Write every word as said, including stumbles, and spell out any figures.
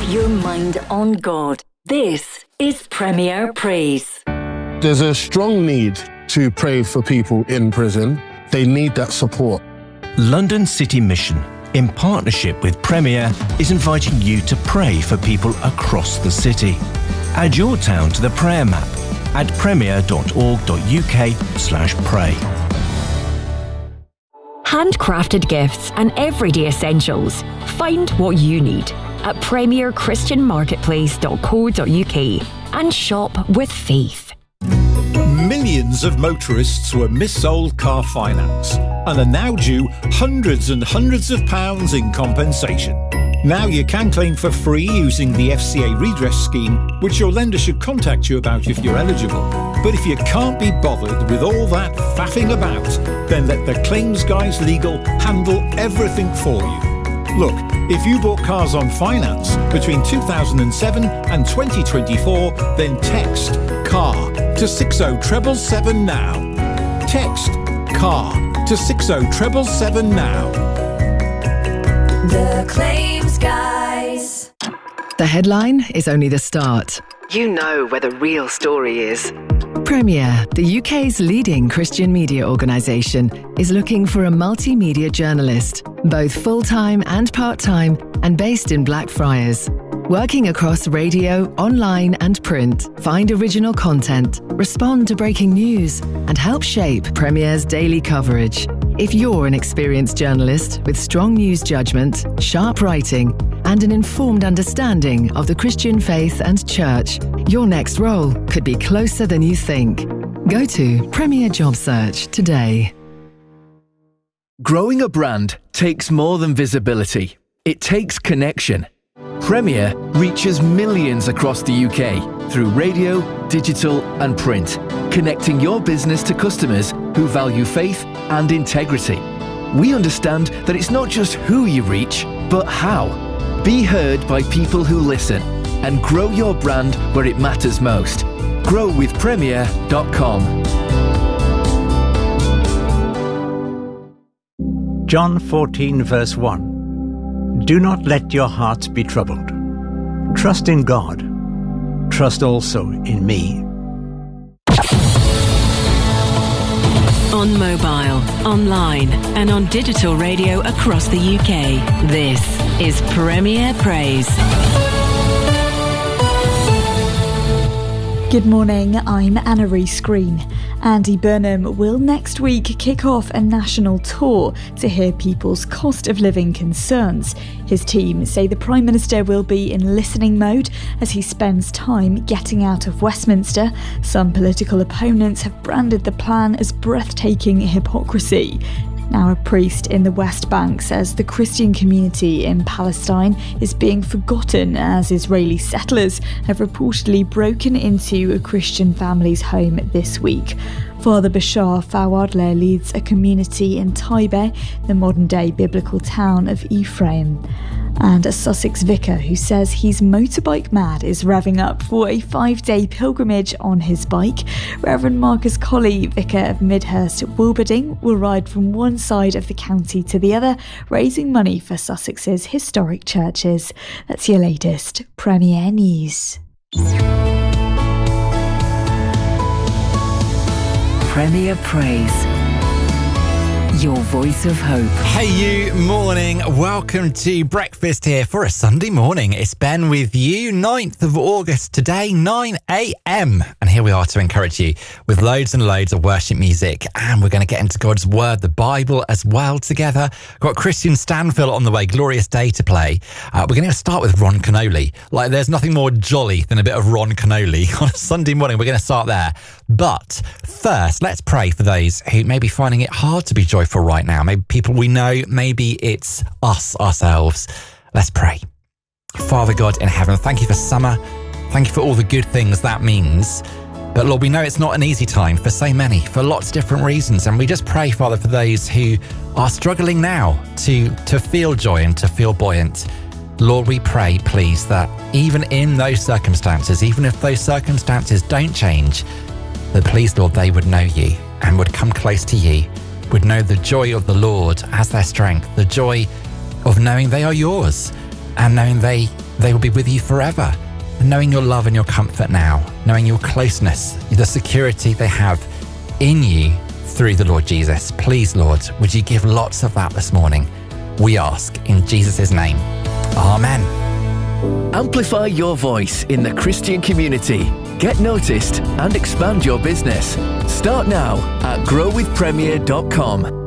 your mind on God. This is Premier Praise. There's a strong need to pray for people in prison. They need that support. London City Mission, in partnership with Premier, is inviting you to pray for people across the city. Add your town to the prayer map at premier.org.uk slash pray. Handcrafted gifts and everyday essentials. Find what you need at premier christian marketplace dot co dot uk and shop with faith. Millions of motorists were missold car finance and are now due hundreds and hundreds of pounds in compensation. Now you can claim for free using the F C A redress scheme, which your lender should contact you about if you're eligible. But if you can't be bothered with all that faffing about, then let the Claims Guys Legal handle everything for you. Look, if you bought cars on finance between two thousand seven and twenty twenty-four, then text CAR to six oh seven seven now. Text CAR to six oh seven seven now. The Claims Guys. The headline is only the start. You know where the real story is. Premier, the U K's leading Christian media organisation, is looking for a multimedia journalist, both full-time and part-time, and based in Blackfriars. Working across radio, online and print, find original content, respond to breaking news, and help shape Premier's daily coverage. If you're an experienced journalist with strong news judgment, sharp writing, and an informed understanding of the Christian faith and church, your next role could be closer than you think. Go to Premier Job Search today. Growing a brand takes more than visibility. It takes connection. Premier reaches millions across the U K through radio, digital and print, connecting your business to customers who value faith and integrity. We understand that it's not just who you reach, but how. Be heard by people who listen and grow your brand where it matters most. grow with premier dot com. John fourteen verse one. Do not let your hearts be troubled. Trust in God. Trust also in me. On mobile, online and on digital radio across the U K, this is Premier Praise. Good morning, I'm Anna-Reese Green. Andy Burnham will next week kick off a national tour to hear people's cost of living concerns. His team say the Prime Minister will be in listening mode as he spends time getting out of Westminster. Some political opponents have branded the plan as breathtaking hypocrisy. Now, a priest in the West Bank says the Christian community in Palestine is being forgotten as Israeli settlers have reportedly broken into a Christian family's home this week. Father Bashar Fawadler leads a community in Taibe, the modern-day biblical town of Ephraim. And a Sussex vicar who says he's motorbike mad is revving up for a five-day pilgrimage on his bike. Reverend Marcus Colley, vicar of Midhurst Wilberding, will ride from one side of the county to the other, raising money for Sussex's historic churches. That's your latest Premier News. Premier Praise. Your voice of hope. Hey you, morning. Welcome to breakfast here for a Sunday morning. It's Ben with you, ninth of August today, nine a.m. And here we are to encourage you with loads and loads of worship music. And we're going to get into God's Word, the Bible as well together. Got Christian Stanfield on the way, Glorious Day to play. Uh, we're going to start with Ron Canoli. Like there's nothing more jolly than a bit of Ron Canoli on a Sunday morning. We're going to start there. But first, let's pray for those who may be finding it hard to be joyful for right now. Maybe people we know, maybe it's us ourselves. Let's pray. Father God in heaven, thank you for summer. Thank you for all the good things that means. But Lord, we know it's not an easy time for so many, for lots of different reasons. And we just pray, Father, for those who are struggling now to, to feel joy and to feel buoyant. Lord, we pray, please, that even in those circumstances, even if those circumstances don't change, that please, Lord, they would know you and would come close to you, would know the joy of the Lord as their strength, the joy of knowing they are yours and knowing they they will be with you forever. And knowing your love and your comfort now, knowing your closeness, the security they have in you through the Lord Jesus. Please, Lord, would you give lots of that this morning? We ask in Jesus' name. Amen. Amplify your voice in the Christian community. Get noticed and expand your business. Start now at grow with premier dot com.